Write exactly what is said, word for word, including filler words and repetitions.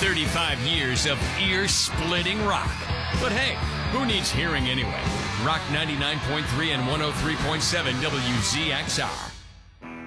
thirty-five years of ear-splitting rock. But hey, who needs hearing anyway? Rock ninety-nine point three and one oh three point seven W Z X R.